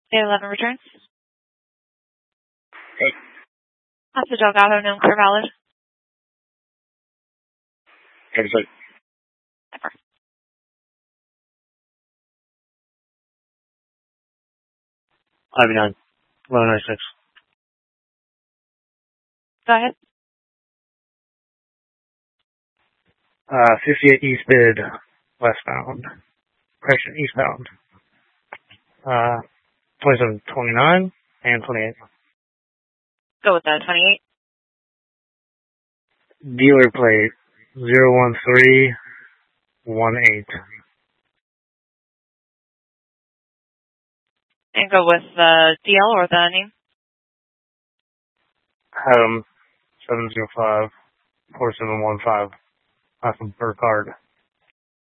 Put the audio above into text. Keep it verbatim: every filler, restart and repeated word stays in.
eight eleven returns. Hey. Hostage Delgado, known clear valid. Heavy sight. Ever. I V nine, eleven ninety-six. Go ahead. Uh, fifty-eight east bid, westbound. Correction, eastbound. Uh, twenty-seven twenty-nine and twenty-eight. Go with the twenty-eight. Dealer plate zero one three one eight. And go with the D L or the name. Adam seven zero five four seven one five. Awesome per card.